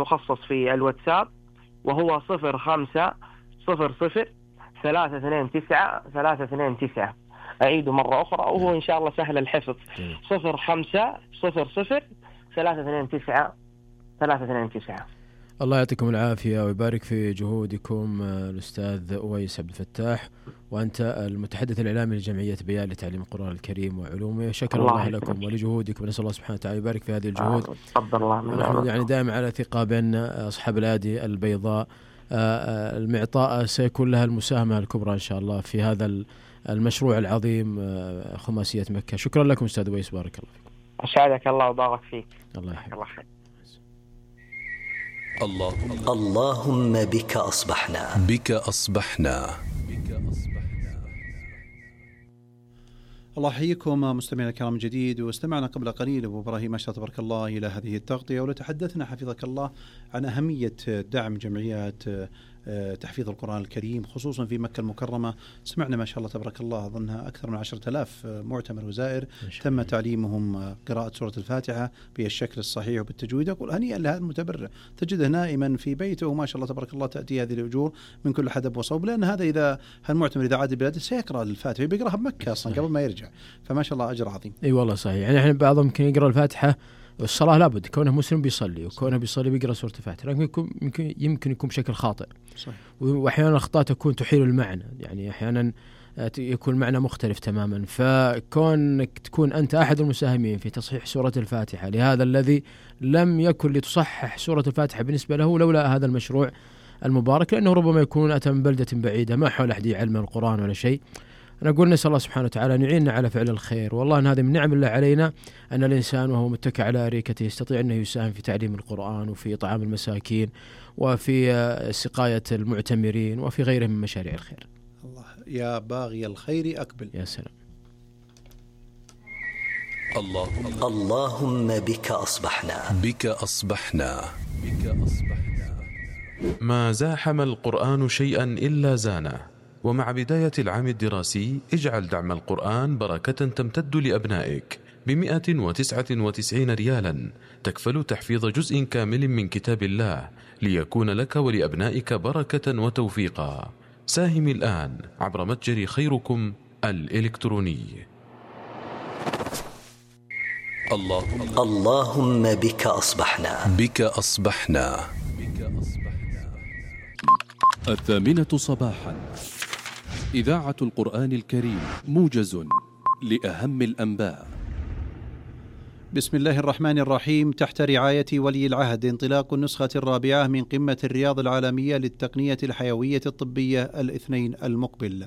تخصص في الواتساب، وهو 0500-329-329. أعيده مرة أخرى وهو إن شاء الله سهل الحفظ. 0500-329-329. الله يعطيكم العافية ويبارك في جهودكم الأستاذ أويس عبد الفتاح، وأنت المتحدث الإعلامي لجمعية بيان لتعليم القرآن الكريم وعلومه. شكر الله لكم ولجهودكم، ونسأل الله سبحانه وتعالى يبارك في هذه الجهود. تفضل الله. نحن يعني دائما على ثقة بأن أصحاب الأيادي البيضاء المعطاء سيكون لها المساهمة الكبرى إن شاء الله في هذا المشروع العظيم خماسية مكة. شكرا لكم أستاذ أويس، بارك الله فيكم. أسعدك الله وبارك فيك. الله يحفظك. اللهم بك أصبحنا. الله يحييكم مستمعينا الكرام من جديد. واستمعنا قبل قليل أبو إبراهيم ما شاء تبارك الله إلى هذه التغطية، ولتحدثنا حفظك الله عن أهمية دعم جمعيات تحفيظ القرآن الكريم خصوصا في مكة المكرمة. سمعنا ما شاء الله تبارك الله أظنها أكثر من 10,000 معتمر وزائر تم تعليمهم قراءة سورة الفاتحة بالشكل الصحيح وبالتجويد. أقول هنيئا لهذا المتبرع، تجده نائما في بيته وما شاء الله تبارك الله تأتي هذه الأجور من كل حدب وصوب، لأن هذا إذا المعتمر إذا عاد بلاده سيقرأ الفاتحة بيقرأها بمكة أصلا قبل ما يرجع، فما شاء الله أجر عظيم. أي والله صحيح. يعني إحنا بعضهم يمكن يقرأ الفاتحة والصلاة لابد كونه مسلم بيصلي، وكونه بيصلي بيقرأ سورة الفاتحة، لكن يمكن يكون بشكل خاطئ. صحيح. وأحيانا الأخطاء تكون تحيل المعنى، يعني أحيانا يكون المعنى مختلف تماما. فكونك تكون أنت أحد المساهمين في تصحيح سورة الفاتحة لهذا الذي لم يكن لتصحح سورة الفاتحة بالنسبة له لولا هذا المشروع المبارك، لأنه ربما يكون أتى من بلدة بعيدة ما حول أحد يعلم القرآن ولا شيء. أنا أقول نسأل الله سبحانه وتعالى أن يعيننا على فعل الخير، والله أن هذه من نعم الله علينا أن الإنسان وهو متكئ على أريكته يستطيع أنه يساهم في تعليم القرآن وفي طعام المساكين وفي سقاية المعتمرين وفي غيرهم من مشاريع الخير. الله يا باغي الخير أقبل. يا سلام. اللهم بك أصبحنا. ما زاحم القرآن شيئا إلا زانه. ومع بداية العام الدراسي اجعل دعم القرآن بركة تمتد لأبنائك ب199 ريالا تكفل تحفيظ جزء كامل من كتاب الله ليكون لك ولأبنائك بركة وتوفيقا. ساهم الآن عبر متجر خيركم الإلكتروني. اللهم بك أصبحنا. 8:00 صباحا، إذاعة القرآن الكريم، موجز لأهم الأنباء. بسم الله الرحمن الرحيم. تحت رعاية ولي العهد انطلاق النسخة الرابعة من قمة الرياض العالمية للتقنية الحيوية الطبية الاثنين المقبل.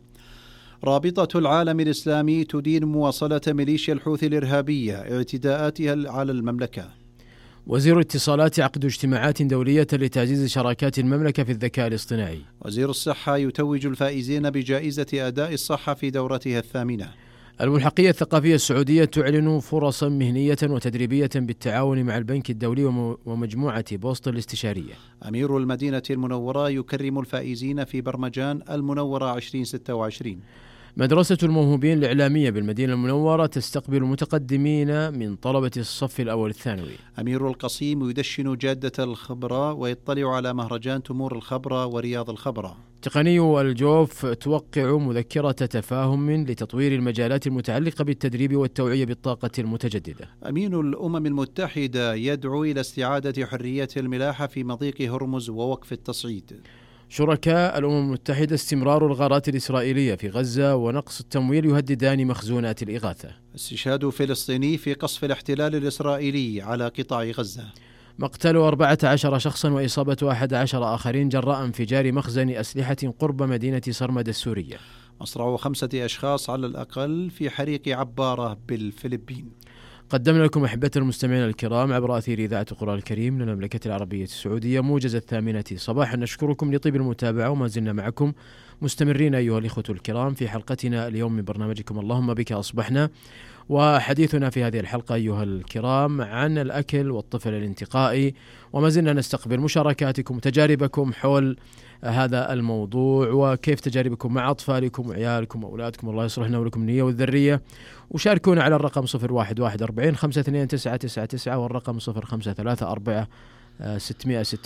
رابطة العالم الإسلامي تدين مواصلة ميليشيا الحوثي الإرهابية اعتداءاتها على المملكة. وزير الاتصالات يعقد اجتماعات دولية لتعزيز شراكات المملكة في الذكاء الاصطناعي. وزير الصحة يتوج الفائزين بجائزة أداء الصحة في دورتها 8. الملحقية الثقافية السعودية تعلن فرصا مهنية وتدريبية بالتعاون مع البنك الدولي ومجموعة بوسطن الاستشارية. أمير المدينة المنورة يكرم الفائزين في برمجان المنورة 2026. مدرسة الموهوبين الإعلامية بالمدينة المنورة تستقبل متقدمين من طلبة الصف الأول الثانوي. أمير القصيم يدشن جادة الخبرة ويطلع على مهرجان تمور الخبرة ورياض الخبرة. تقني الجوف توقع مذكرة تفاهم لتطوير المجالات المتعلقة بالتدريب والتوعية بالطاقة المتجددة. أمين الأمم المتحدة يدعو إلى استعادة حرية الملاحة في مضيق هرمز ووقف التصعيد. شركاء الأمم المتحدة استمرار الغارات الإسرائيلية في غزة ونقص التمويل يهددان مخزونات الإغاثة. استشهاد فلسطيني في قصف الاحتلال الإسرائيلي على قطاع غزة. مقتل 14 شخصا وإصابة 11 آخرين جراء انفجار مخزن أسلحة قرب مدينة صرمد السورية. مصرع 5 أشخاص على الأقل في حريق عبارة بالفلبين. قدمنا لكم أحبة المستمعين الكرام عبر أثير إذاعة القرآن الكريم للمملكة العربية السعودية موجز 8 صباحا. نشكركم لطيب المتابعة وما زلنا معكم مستمرين أيها الإخوة الكرام في حلقتنا اليوم من برنامجكم اللهم بك أصبحنا. وحديثنا في هذه الحلقة أيها الكرام عن الأكل والطفل الانتقائي، وما زلنا نستقبل مشاركاتكم وتجاربكم حول هذا الموضوع وكيف تجاربكم مع أطفالكم وعيالكم وأولادكم. الله يصلح لنا ولكم النية والذرية. وشاركونا على الرقم 0114 52 9999 والرقم 0534 600